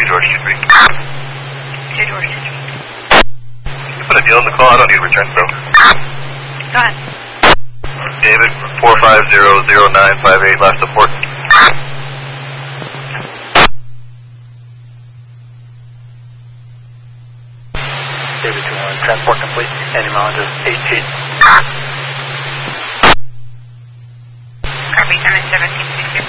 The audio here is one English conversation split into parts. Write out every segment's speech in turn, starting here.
George 23. 2 George 23. You put a deal in the call, I don't need a return, bro. Go ahead. David, 4500958, last support. David 2-1, transport complete, and amount of 18. Copy, 1760.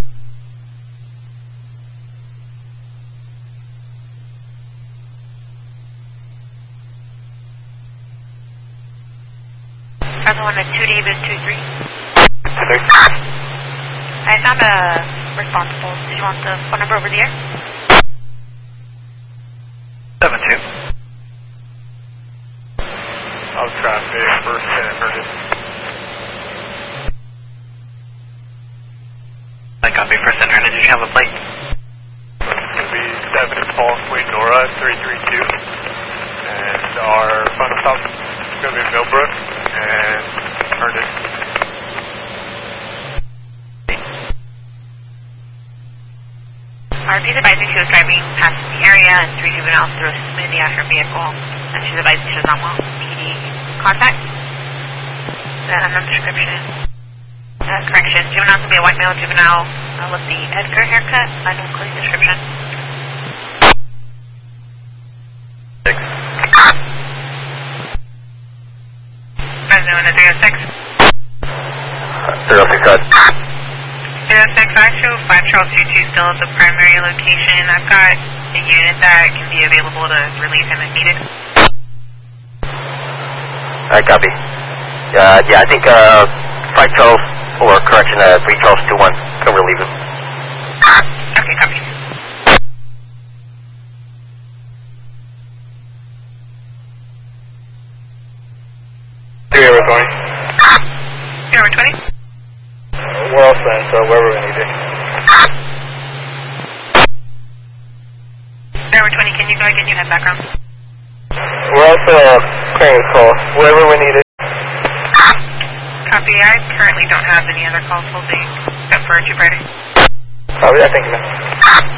Other one is 2 David 23. 23. I found a responsible. Did you want the phone number over the air? 72. Out traffic, first 10 emergency. I copy, first and did you have a plate? It's going to be 7 Paul Queen Nora 332. And our final stop is going to be Millbrook and Ernest. She's advising she was driving past the area and 3 juveniles threw a smoothie at her vehicle. And she's advising she was not well. PD contact. Unknown description. Correction. Juvenile will be a white male juvenile with the Edgar haircut. Unclear description. 6. President 306. 306, go ahead. 306, I show 5 Charles 22 still at the primary location. I've got a unit that can be available to relieve him if needed. I copy. Yeah, I think 5 Charles, or correction, 3 Charles 21 can relieve him. Okay, copy. Over 20. 20? We're all set, so wherever we need it. 20, can you go ahead and get your head background? We're also clearing this call, wherever we need it. Copy, I currently don't have any other calls holding except for Jupiter. Copy that, thank you, man.